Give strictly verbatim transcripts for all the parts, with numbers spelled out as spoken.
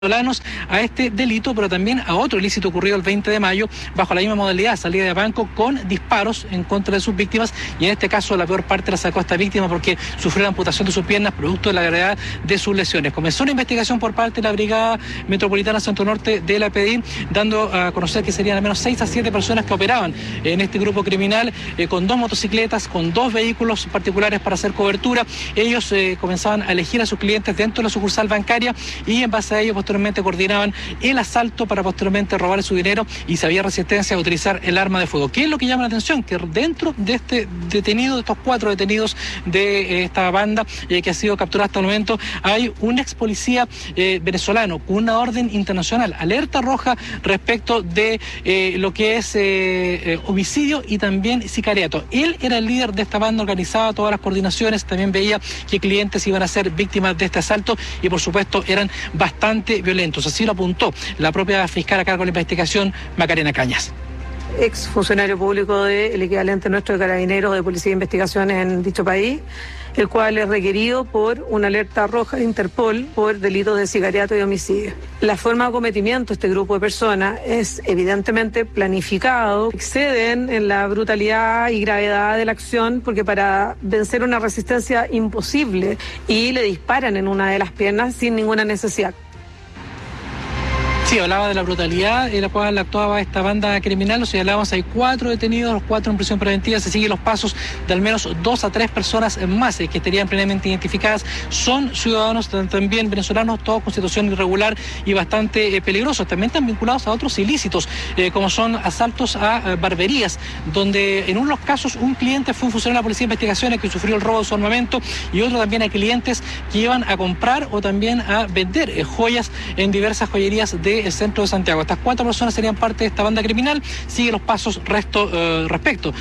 venezolanos a este delito, pero también a otro ilícito ocurrido el veinte de mayo, bajo la misma modalidad, salida de banco con disparos en contra de sus víctimas, y en este caso la peor parte la sacó esta víctima porque sufrió la amputación de sus piernas producto de la gravedad de sus lesiones. Comenzó una investigación por parte de la Brigada Metropolitana Centro Norte de la P D I, dando a conocer que serían al menos seis a siete personas que operaban en este grupo criminal, eh, con dos motocicletas, con dos vehículos particulares para hacer cobertura. Ellos eh, comenzaban a elegir a sus clientes dentro de la sucursal bancaria y en base a ello posteriormente coordinaban el asalto para posteriormente robar su dinero, y si había resistencia a utilizar el arma de fuego. ¿Qué es lo que llama la atención? Que dentro de este detenido, de estos cuatro detenidos de eh, esta banda eh, que ha sido capturada hasta el momento, hay un ex policía eh, venezolano con una orden internacional, alerta roja respecto de eh, lo que es eh, eh, homicidio y también sicariato. Él era el líder de esta banda, organizaba todas las coordinaciones, también veía que clientes iban a ser víctimas de este asalto y por supuesto eran bastante violentos. Así lo apuntó la propia fiscal a cargo de la investigación, Macarena Cañas. Ex funcionario público del equivalente nuestro de Carabineros de Policía de Investigaciones en dicho país, el cual es requerido por una alerta roja de Interpol por delitos de sicariato y homicidio. La forma de acometimiento de este grupo de personas es evidentemente planificado, exceden en la brutalidad y gravedad de la acción, porque para vencer una resistencia imposible, y le disparan en una de las piernas sin ninguna necesidad. Sí, hablaba de la brutalidad en la cual actuaba esta banda criminal. O sea, hablábamos, hay cuatro detenidos, los cuatro en prisión preventiva. Se siguen los pasos de al menos dos a tres personas más que estarían plenamente identificadas. Son ciudadanos también venezolanos, todos con situación irregular y bastante eh, peligrosos. También están vinculados a otros ilícitos, eh, como son asaltos a eh, barberías, donde en unos casos un cliente fue un funcionario de la Policía de Investigaciones que sufrió el robo de su armamento, y otro también a clientes que iban a comprar o también a vender eh, joyas en diversas joyerías de el centro de Santiago. Estas cuatro personas serían parte de esta banda criminal. Sigue los pasos resto, eh, respecto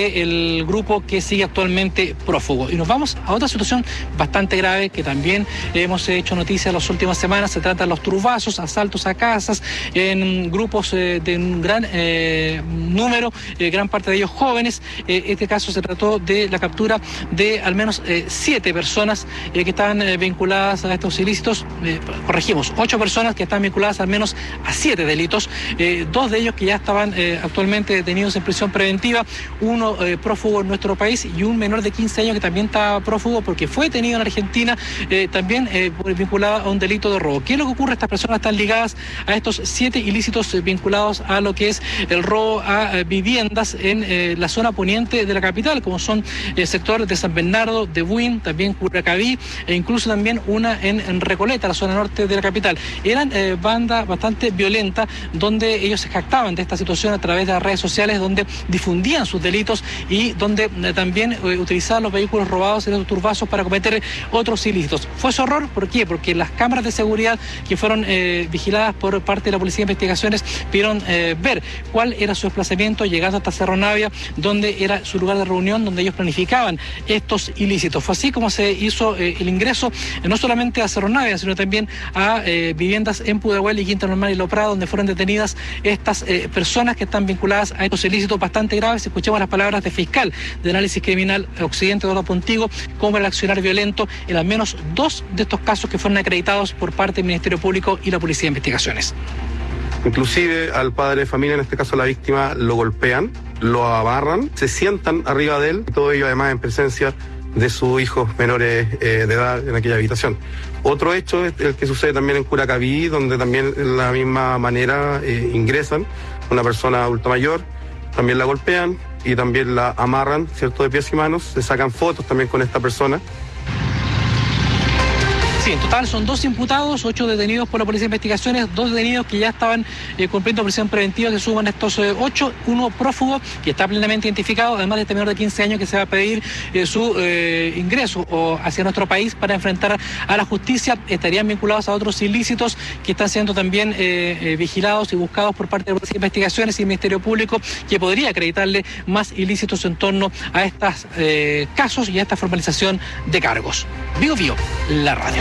del grupo que sigue actualmente prófugo. Y nos vamos a otra situación bastante grave que también hemos hecho noticia en las últimas semanas. Se trata de los turbazos, asaltos a casas en grupos eh, de un gran eh, número, eh, gran parte de ellos jóvenes. Eh, este caso se trató de la captura de al menos eh, siete personas eh, que estaban eh, vinculadas a estos ilícitos. Eh, corregimos, ocho personas que están vinculadas al menos a siete delitos, eh, dos de ellos que ya estaban eh, actualmente detenidos en prisión preventiva, uno eh, prófugo en nuestro país y un menor de quince años que también estaba prófugo porque fue detenido en Argentina, eh, también eh, vinculado a un delito de robo. ¿Qué es lo que ocurre? Estas personas están ligadas a estos siete ilícitos eh, vinculados a lo que es el robo a eh, viviendas en eh, la zona poniente de la capital, como son el sector de San Bernardo, de Buin, también Curacaví, e incluso también una en, en Recoleta, la zona norte de la capital. Eran eh, bandas bastante violenta, donde ellos se jactaban de esta situación a través de las redes sociales, donde difundían sus delitos y donde eh, también eh, utilizaban los vehículos robados en esos turbazos para cometer otros ilícitos. ¿Fue su error? ¿Por qué? Porque las cámaras de seguridad que fueron eh, vigiladas por parte de la Policía de Investigaciones pudieron eh, ver cuál era su desplazamiento llegando hasta Cerro Navia, donde era su lugar de reunión, donde ellos planificaban estos ilícitos. Fue así como se hizo eh, el ingreso eh, no solamente a Cerro Navia, sino también a eh, viviendas en Pudahuel y Quinta Normal y Lo Prado, donde fueron detenidas estas eh, personas que están vinculadas a estos ilícitos bastante graves. Escuchemos las palabras de fiscal de análisis criminal Occidente, Eduardo Pontigo, como el accionar violento en al menos dos de estos casos que fueron acreditados por parte del Ministerio Público y la Policía de Investigaciones. Inclusive al padre de familia, en este caso la víctima, lo golpean, lo amarran, se sientan arriba de él, todo ello además en presencia de sus hijos menores eh, de edad en aquella habitación. Otro hecho es el que sucede también en Curacaví, donde también de la misma manera eh, ingresan una persona adulta mayor, también la golpean y también la amarran, ¿cierto?, de pies y manos, se sacan fotos también con esta persona. Sí, en total son dos imputados, ocho detenidos por la Policía de Investigaciones, dos detenidos que ya estaban eh, cumpliendo prisión preventiva, que suman estos eh, ocho, uno prófugo que está plenamente identificado, además de este menor de quince años que se va a pedir eh, su eh, ingreso o hacia nuestro país para enfrentar a la justicia. Estarían vinculados a otros ilícitos que están siendo también eh, eh, vigilados y buscados por parte de la Policía de Investigaciones y el Ministerio Público, que podría acreditarle más ilícitos en torno a estos eh, casos y a esta formalización de cargos. Vivo Vivo, la radio.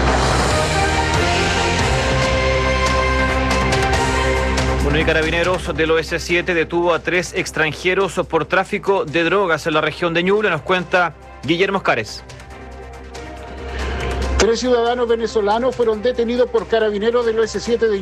Bueno, y Carabineros del O S siete detuvo a tres extranjeros por tráfico de drogas en la región de Ñuble. Nos cuenta Guillermo Oscares. Tres ciudadanos venezolanos fueron detenidos por carabineros del O S siete de